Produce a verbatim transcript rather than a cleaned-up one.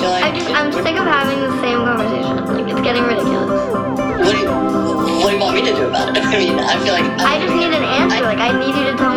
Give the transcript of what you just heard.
feel like... I just, I'm sick of having the same conversation. Like, it's getting ridiculous. What do you, what do you want me to do about it? I mean, I feel like... I just need an answer. Like, I need you to tell